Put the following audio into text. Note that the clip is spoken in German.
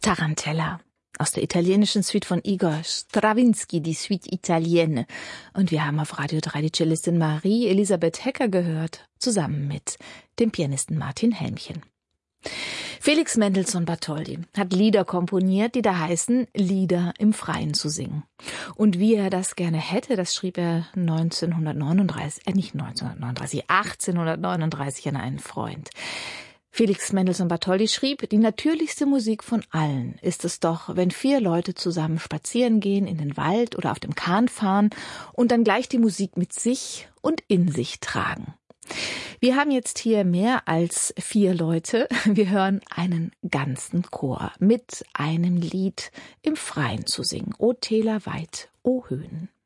Tarantella aus der italienischen Suite von Igor Strawinsky, die Suite Italienne. Und wir haben auf Radio 3 die Cellistin Marie Elisabeth Hecker gehört, zusammen mit dem Pianisten Martin Helmchen. Felix Mendelssohn Bartholdy hat Lieder komponiert, die da heißen, Lieder im Freien zu singen. Und wie er das gerne hätte, das schrieb er 1839 an einen Freund. Felix Mendelssohn Bartholdy schrieb, die natürlichste Musik von allen ist es doch, wenn 4 Leute zusammen spazieren gehen, in den Wald oder auf dem Kahn fahren und dann gleich die Musik mit sich und in sich tragen. Wir haben jetzt hier mehr als 4 Leute. Wir hören einen ganzen Chor mit einem Lied im Freien zu singen. O Täler weit, o Höhen.